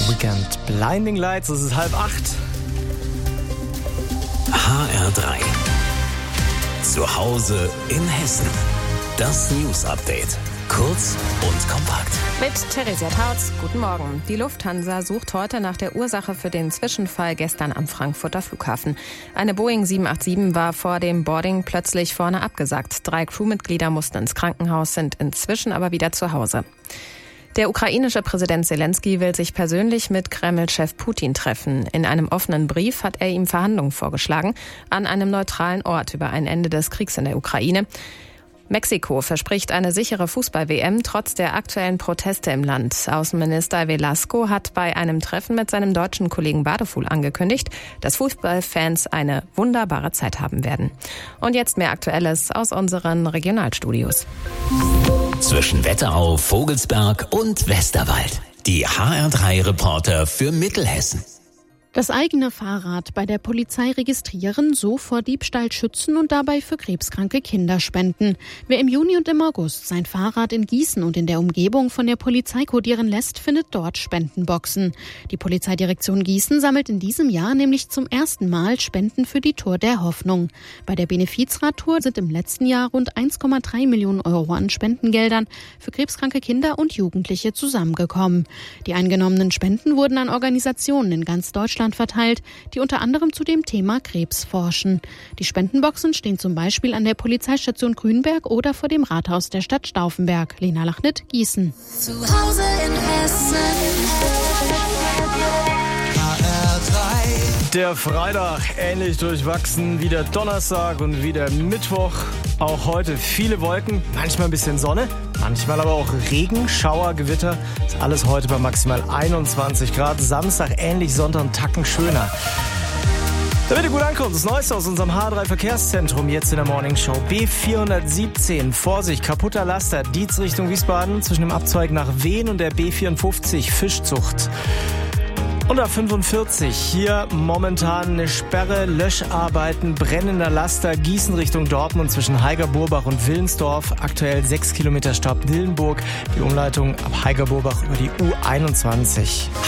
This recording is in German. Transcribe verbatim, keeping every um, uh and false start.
The Weekend, Blinding Lights, es ist halb acht. H R drei. Zu Hause in Hessen. Das News Update. Kurz und kompakt. Mit Theresia Tautz, guten Morgen. Die Lufthansa sucht heute nach der Ursache für den Zwischenfall gestern am Frankfurter Flughafen. Eine Boeing sieben acht sieben war vor dem Boarding plötzlich vorne abgesackt. Drei Crewmitglieder mussten ins Krankenhaus, sind inzwischen aber wieder zu Hause. Der ukrainische Präsident Zelensky will sich persönlich mit Kreml-Chef Putin treffen. In einem offenen Brief hat er ihm Verhandlungen vorgeschlagen an einem neutralen Ort über ein Ende des Kriegs in der Ukraine. Mexiko verspricht eine sichere Fußball-W M trotz der aktuellen Proteste im Land. Außenminister Velasco hat bei einem Treffen mit seinem deutschen Kollegen Badefuhl angekündigt, dass Fußballfans eine wunderbare Zeit haben werden. Und jetzt mehr Aktuelles aus unseren Regionalstudios. Zwischen Wetterau, Vogelsberg und Westerwald. Die H R drei Reporter für Mittelhessen. Das eigene Fahrrad bei der Polizei registrieren, so vor Diebstahl schützen und dabei für krebskranke Kinder spenden. Wer im Juni und im August sein Fahrrad in Gießen und in der Umgebung von der Polizei kodieren lässt, findet dort Spendenboxen. Die Polizeidirektion Gießen sammelt in diesem Jahr nämlich zum ersten Mal Spenden für die Tour der Hoffnung. Bei der Benefizradtour sind im letzten Jahr rund eins Komma drei Millionen Euro an Spendengeldern für krebskranke Kinder und Jugendliche zusammengekommen. Die eingenommenen Spenden wurden an Organisationen in ganz Deutschland verteilt, die unter anderem zu dem Thema Krebs forschen. Die Spendenboxen stehen zum Beispiel an der Polizeistation Grünberg oder vor dem Rathaus der Stadt Stauffenberg. Lena Lachnit, Gießen. Zu Hause in Hessen. H R drei. Der Freitag ähnlich durchwachsen wie der Donnerstag und wie der Mittwoch. Auch heute viele Wolken, manchmal ein bisschen Sonne, manchmal aber auch Regen, Schauer, Gewitter. Ist alles heute bei maximal einundzwanzig Grad. Samstag ähnlich, Sonntag einen Tacken schöner. Damit ihr gut ankommt, das Neueste aus unserem H drei Verkehrszentrum jetzt in der Morning Show. B vierhundertsiebzehn, Vorsicht, kaputter Laster, Dietz Richtung Wiesbaden zwischen dem Abzweig nach Wehen und der B vierundfünfzig, Fischzucht. Und A fünfundvierzig, hier momentan eine Sperre, Löscharbeiten, brennender Laster, Gießen Richtung Dortmund zwischen Heiger-Burbach und Willensdorf. Aktuell sechs Kilometer Stau Dillenburg, die Umleitung ab Heiger-Burbach über die U einundzwanzig.